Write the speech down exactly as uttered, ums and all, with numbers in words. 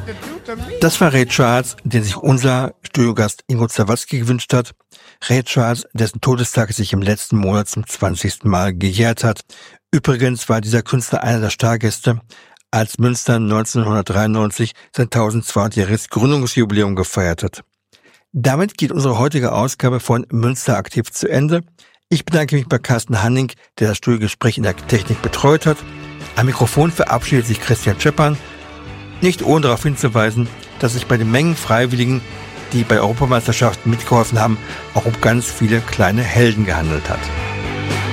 Das war Ray Charles, den sich unser Studiogast Ingo Zawadzki gewünscht hat. Ray Charles, dessen Todestag sich im letzten Monat zum zwanzigsten Mal gejährt hat. Übrigens war dieser Künstler einer der Stargäste, als Münster neunzehnhundertdreiundneunzig sein tausendzweihundertjähriges Gründungsjubiläum gefeiert hat. Damit geht unsere heutige Ausgabe von Münster aktiv zu Ende. Ich bedanke mich bei Carsten Hanning, der das Studiogespräch in der Technik betreut hat. Am Mikrofon verabschiedet sich Christian Scheppern, nicht ohne darauf hinzuweisen, dass sich bei den Mengen Freiwilligen, die bei Europameisterschaften mitgeholfen haben, auch um ganz viele kleine Helden gehandelt hat.